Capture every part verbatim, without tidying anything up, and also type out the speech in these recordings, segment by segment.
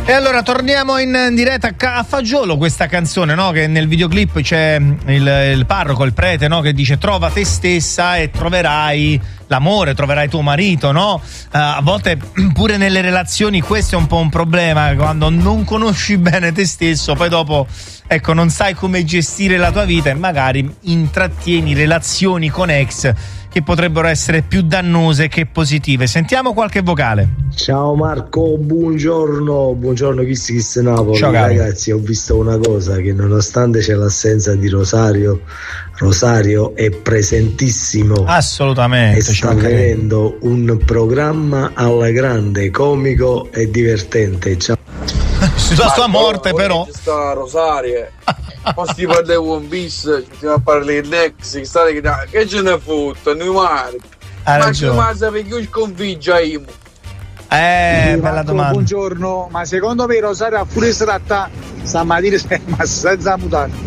E allora torniamo in diretta a fagiolo questa canzone, no? Che nel videoclip c'è il, il parroco, il prete, no? Che dice trova te stessa e troverai l'amore, troverai tuo marito, no? Uh, a volte pure nelle relazioni questo è un po' un problema, quando non conosci bene te stesso, poi dopo ecco non sai come gestire la tua vita e magari intrattieni relazioni con ex che potrebbero essere più dannose che positive. Sentiamo qualche vocale. Ciao Marco, buongiorno, buongiorno Kiss Kiss Napoli. Ciao, ragazzi, ho visto una cosa, che nonostante c'è l'assenza di Rosario, Rosario è presentissimo. Assolutamente. E sta avvenendo un programma alla grande, comico e divertente. Ciao. Sulla sua morte però sta Rosario poi si parla di One Piece, si va a parlare di Nex, che ce ne fotte noi mari ma che ma sapevi che io sconfiggia io eh sì, bella Marco, domanda. Buongiorno, ma secondo me Rosario ha pure tratta stamattina ma senza mutande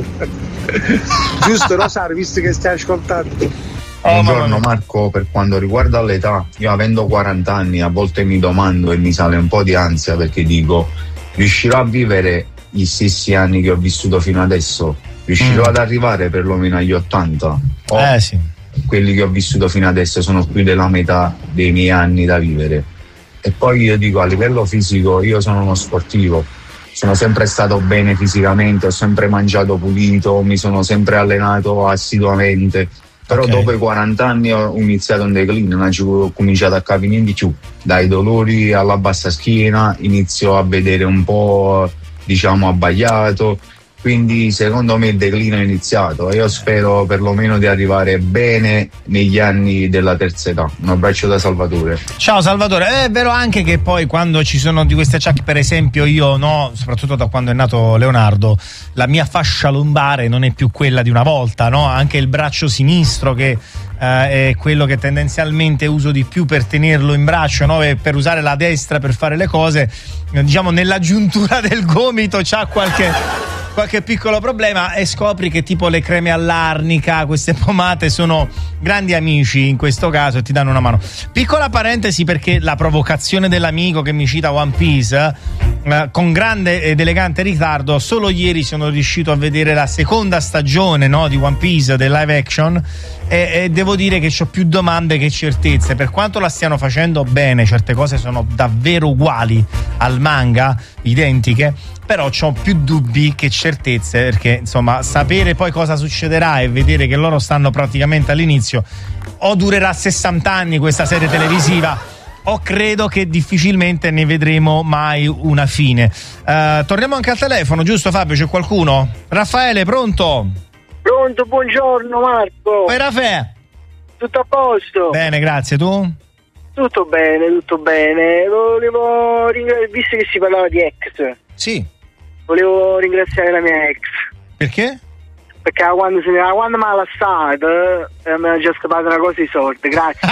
giusto Rosario, visto che stai ascoltando. Buongiorno Marco, per quanto riguarda l'età, io avendo quaranta anni a volte mi domando e mi sale un po' di ansia perché dico riuscirò a vivere gli stessi anni che ho vissuto fino adesso? Riuscirò mm. ad arrivare perlomeno agli ottanta? O eh sì. quelli che ho vissuto fino adesso sono più della metà dei miei anni da vivere? E poi io dico, a livello fisico io sono uno sportivo, sono sempre stato bene fisicamente, ho sempre mangiato pulito, mi sono sempre allenato assiduamente, però okay. dopo i quaranta anni ho iniziato un declino, ho cominciato a capire niente di più, dai dolori alla bassa schiena, inizio a vedere un po' diciamo abbagliato, quindi secondo me il declino è iniziato e io spero perlomeno di arrivare bene negli anni della terza età. Un abbraccio da Salvatore. Ciao Salvatore, è vero anche che poi quando ci sono di queste acciacche, per esempio io no, soprattutto da quando è nato Leonardo, la mia fascia lombare non è più quella di una volta, no? Anche il braccio sinistro che eh, è quello che tendenzialmente uso di più per tenerlo in braccio, no? E per usare la destra per fare le cose, diciamo nella giuntura del gomito c'ha qualche qualche piccolo problema e scopri che tipo le creme all'arnica, queste pomate sono grandi amici in questo caso e ti danno una mano. Piccola parentesi perché la provocazione dell'amico che mi cita One Piece, eh, con grande ed elegante ritardo, solo ieri sono riuscito a vedere la seconda stagione, no, di One Piece, del live action, e, e devo dire che ho più domande che certezze. Per quanto la stiano facendo bene, certe cose sono davvero uguali al manga, identiche, però ho più dubbi che certezze, perché insomma sapere poi cosa succederà e vedere che loro stanno praticamente all'inizio, o durerà sessanta anni questa serie televisiva o credo che difficilmente ne vedremo mai una fine. Uh, torniamo anche al telefono, giusto Fabio? C'è qualcuno? Raffaele, pronto? Pronto, buongiorno Marco. Poi Raffaele? Tutto a posto? Bene, grazie, tu? Tutto bene, tutto bene. Volevo ringraziare, visto che si parlava di ex. Sì. Volevo ringraziare la mia ex. Perché? Perché quando, se, quando mi ha lasciato eh, mi è già scappata una cosa di sorte, grazie.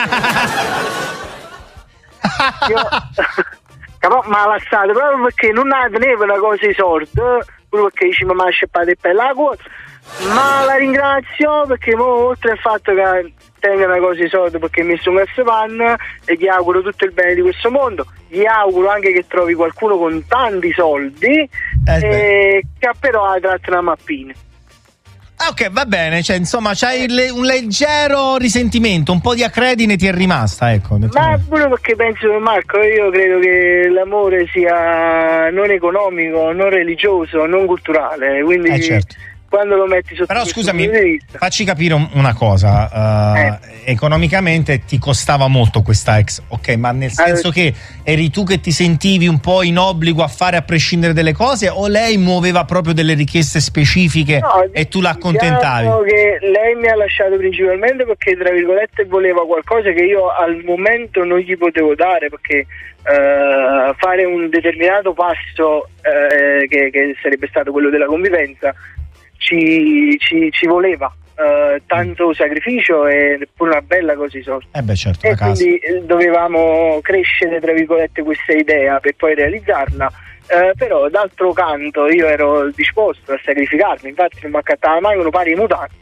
Io mi ha lasciato proprio perché non tenevo una cosa di sorte, proprio perché dice mi ha scappato il pelle la cosa. Ma la ringrazio perché mo, oltre al fatto che tenga una cosa di soldi perché mi sono messo panna e gli auguro tutto il bene di questo mondo, gli auguro anche che trovi qualcuno con tanti soldi eh, e che però ha tratto una mappina. Ah, ok, va bene, cioè insomma c'hai le, un leggero risentimento, un po' di acredine ti è rimasta, ecco. Ma pure perché penso, Marco, io credo che l'amore sia non economico, non religioso, non culturale, quindi eh, certo. Quando lo metti sotto però scusami, facci capire un, una cosa, uh, eh. economicamente ti costava molto questa ex, ok, ma nel senso allora, che eri tu che ti sentivi un po' in obbligo a fare a prescindere dalle cose o lei muoveva proprio delle richieste specifiche no, e tu l'accontentavi? Diciamo che lei mi ha lasciato principalmente perché tra virgolette voleva qualcosa che io al momento non gli potevo dare, perché uh, fare un determinato passo uh, che, che sarebbe stato quello della convivenza Ci, ci, ci voleva uh, tanto sacrificio e pure una bella cosa di soldi. Eh beh, certo, e quindi casa. Dovevamo crescere tra virgolette questa idea per poi realizzarla, uh, però d'altro canto io ero disposto a sacrificarmi, infatti non mi accattava mai uno pari di mutante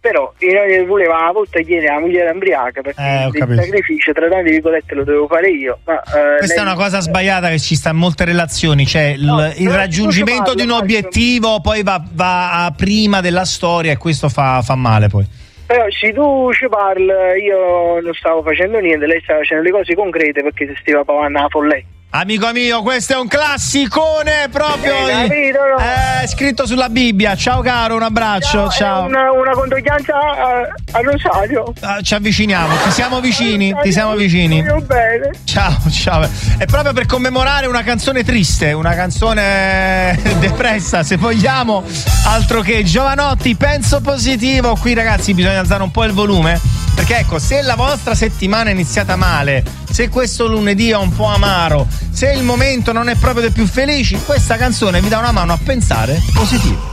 però io volevo una volta chiedere alla moglie embriaca perché eh, il sacrificio tra tante virgolette lo dovevo fare io, ma eh, questa lei... è una cosa sbagliata che ci sta in molte relazioni, cioè no, il, il raggiungimento parlo, di un obiettivo poi va, va a prima della storia e questo fa, fa male poi. Però se tu ci parli, io non stavo facendo niente, lei stava facendo le cose concrete perché si stava pavando la folletta. Amico mio, questo è un classicone proprio eh, capito, no? eh, scritto sulla Bibbia. Ciao caro, un abbraccio. Ciao, ciao. Una, una condoglianza a, a Rosario. Ah, ci avviciniamo, ti siamo vicini, ti siamo vicini. Bene. Ciao, ciao. È proprio per commemorare una canzone triste, una canzone depressa, se vogliamo, altro che Giovanotti, penso positivo. Qui ragazzi bisogna alzare un po' il volume, perché ecco, se la vostra settimana è iniziata male, se questo lunedì è un po' amaro, se il momento non è proprio dei più felici, questa canzone vi dà una mano a pensare positivo.